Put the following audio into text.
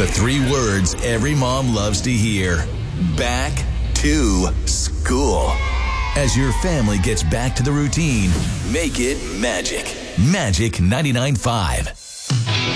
The 3 words every mom loves to hear. Back to school. As your family gets back to the routine, make it magic. Magic 99.5.